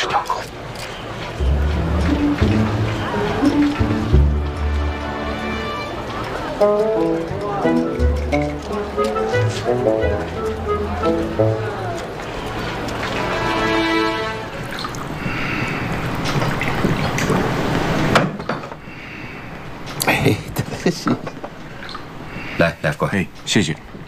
50条狗。 哎，来，过来。 哎，谢谢。